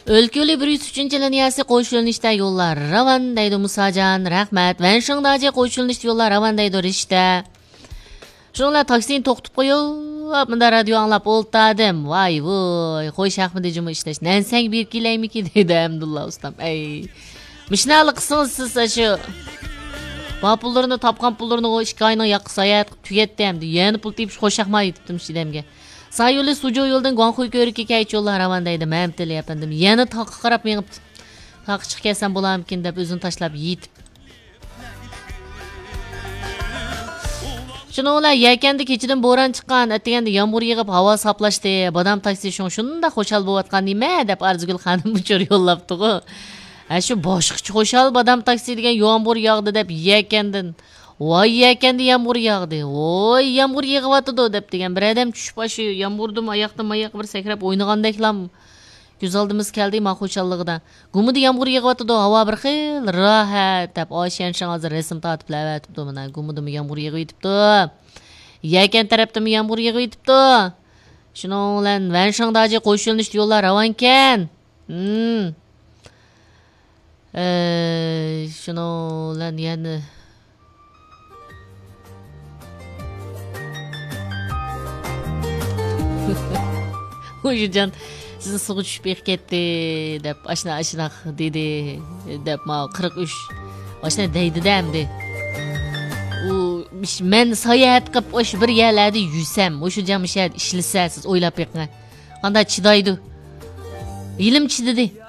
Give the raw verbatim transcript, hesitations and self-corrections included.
Өлкөлі bir yuz üçüncü liniyasi qo'shilishda yo'llar ravan deydi Musajan, rahmat. Vanshingdaji qo'shilish yo'llar ravan deydi Rishta. Shunlar taksini to'xtatib qo'yib, bunda radio anglab o'ltadim. Voy voy, qo'yshaqmidi jumi ishlash. Nansang bir kilaymiki deydi Abdulla ustam. Ey. Mishnali qismingiz siz shu bu pullarni topgan pullarni o ikki oyning yaqsayat tugatdi hamdi. Yana pul tepib qo'shaqma aytibdim shidamga. Sayılı sucu yoldan Guanghui körükü kayıt yollar ravandaydı. Mənim tili yapandım. Yana taqqı qarab menib taqqı çıx kelsen bulamkin deb özünü taşlab yitib. Şunu ola yekende keçidin boran chiqqan, atdiganda yağmur yig'ib havo saplashdi. Badam taksi şun shunda xo'shal bo'layotgan nima deb Arzigul xonim uchur yo'llabdi-ku. Ha shu boshqacha xo'shal badam taksi degan yağmur yog'di deb yekendin. Voy yekende yağmur yağdı. Oy yağmur yağıvatıdı deb degan bir adam tushib başı yağmurdim oyoqdan oyoq bir sakrab o'ynagandeklam ko'z oldimiz keldi ma xo'shallig'idan. Gumida yağmur yağıvatıdı, havo bir xil rohat deb Oyshan hozir rasm tortib lavatibdi mana. Gumida yağmur yağıytibdi. Yeken tarafda yağmur yağıytibdi. Shuning bilan Vanshangdaji qo'shilinish yo'llar ravankan. Hmm. Eh, shuning bilan yana Uyucan sizni suv tushib ketdi deb ashna ashna dedi deb ma qirq uch ashna deydi-da endi. U men sayohat qilib o'sha bir yerlarda yursam, o'sha jamishad ishlasa siz o'ylab beqing. Qanday chidaydi? Ilim chididi.